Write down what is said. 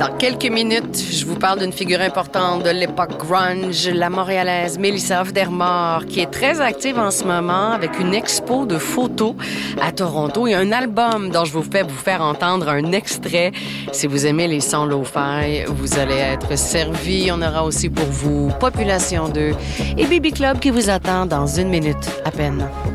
Dans quelques minutes, je vous parle d'une figure importante de l'époque grunge, la montréalaise Mélissa Aufdermort, qui est très active en ce moment avec une expo de photos à Toronto et un album dont je vous fais vous faire entendre un extrait. Si vous aimez les sons lo-fi, vous allez être servi. On aura aussi pour vous Population 2 et Baby Club qui vous attend dans 1 minute à peine.